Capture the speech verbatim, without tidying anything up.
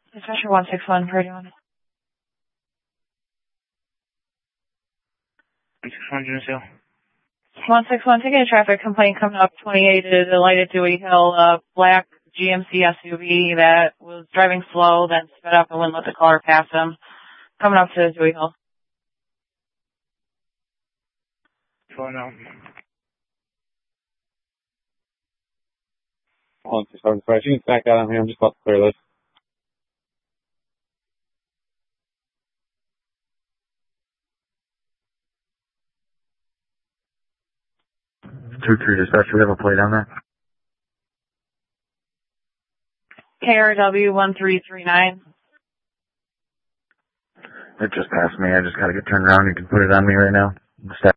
Dispatcher one six one, how are you doing? one six one, Geneseo. one six one, ticket of traffic complaint coming up twenty-eight is a lighted Dewey Hill, uh, black G M C S U V that was driving slow, then sped up and wouldn't let the car pass him. Coming up to Dewey Hill. Pulling out. one six seven five, you can back out on me, I'm just about to clear this. two three dispatch, we have a plate on there. K R W one three three nine. It just passed me. I just gotta get turned around. You can put it on me right now.